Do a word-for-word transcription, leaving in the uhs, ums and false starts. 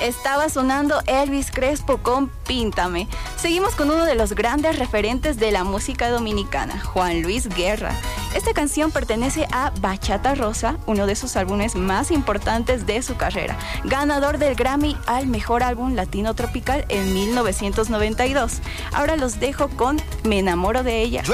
Estaba sonando Elvis Crespo con Píntame. Seguimos con uno de los grandes referentes de la música dominicana, Juan Luis Guerra. Esta canción pertenece a Bachata Rosa, uno de sus álbumes más importantes de su carrera, ganador del Grammy al Mejor Álbum Latino Tropical en mil novecientos noventa y dos. Ahora los dejo con Me enamoro de ella.